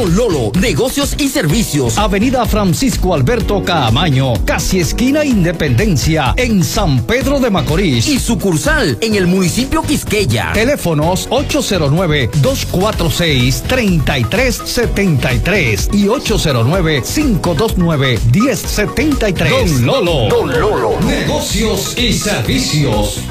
Don Lolo, negocios y servicios. Avenida Francisco Alberto Caamaño, casi esquina Independencia, en San Pedro de Macorís. Y sucursal en el municipio Quisqueya. Teléfonos 809-246-3373 y 809-529-1073. Don Lolo. Don Lolo. Negocios y servicios.